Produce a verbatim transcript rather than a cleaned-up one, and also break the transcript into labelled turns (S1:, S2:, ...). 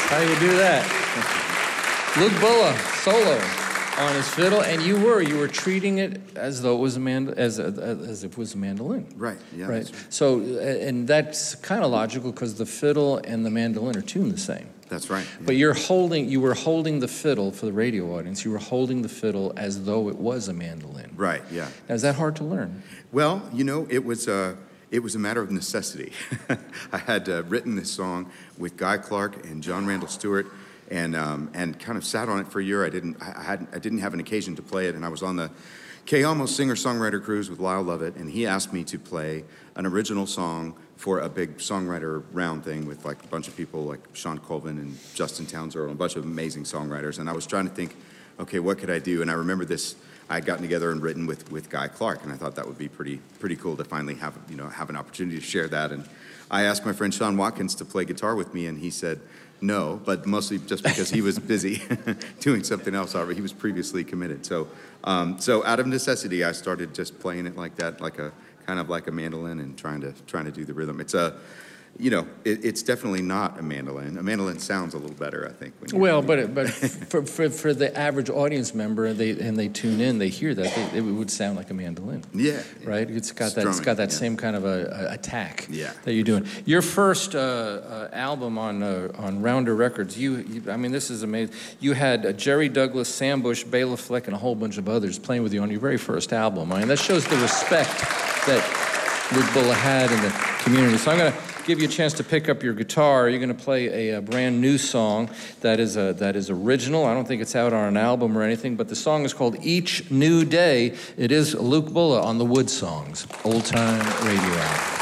S1: How you do that? Luke Bulla, solo on his fiddle, and you were you were treating it as though it was a mand- as a, as if it was a mandolin.
S2: Right. Yeah.
S1: Right.
S2: That's,
S1: So, uh, and that's kind of logical because the fiddle and the mandolin are tuned the same.
S2: that's right. Yeah.
S1: But you're holding, you were holding the fiddle for the radio audience. You were holding the fiddle as though it was a mandolin.
S2: Right. Yeah.
S1: Now, is that hard to learn?
S2: Well, you know, it was uh, it was a matter of necessity. I had uh, written this song with Guy Clark and John Randall Stewart, and um, and kind of sat on it for a year. I didn't I hadn't I didn't have an occasion to play it, and I was on the Kay Almost singer-songwriter cruise with Lyle Lovett, and he asked me to play an original song for a big songwriter round thing with like a bunch of people like Sean Colvin and Justin Townsend and a bunch of amazing songwriters. And I was trying to think, okay, what could I do? And I remember this. I had gotten together and written with, with Guy Clark, and I thought that would be pretty pretty cool to finally have you know have an opportunity to share that. And I asked my friend Sean Watkins to play guitar with me, and he said no, but mostly just because he was busy doing something else. Already, he was previously committed. So um, so out of necessity, I started just playing it like that, like a kind of like a mandolin, and trying to trying to do the rhythm. It's a You know, it, it's definitely not a mandolin. A mandolin sounds a little better, I think. When you,
S1: Well, but but for, for for the average audience member, they and they tune in, they hear that, they, it would sound like a mandolin.
S2: Yeah.
S1: Right. It's got that. It's
S2: Strumming,
S1: got that
S2: yeah.
S1: same kind of a, a attack.
S2: Yeah.
S1: That you're doing. Your first uh, uh, album on uh, on Rounder Records. You, you. I mean, this is amazing. You had uh, Jerry Douglas, Sam Bush, Bela Fleck, and a whole bunch of others playing with you on your very first album. I mean, that shows the respect that Luke Bulla had in the community. So I'm gonna give you a chance to pick up your guitar. You're going to play a, a brand new song that is a, that is original. I don't think it's out on an album or anything, but the song is called Each New Day. It is Luke Bulla on the Wood Songs, Old Time Radio Album.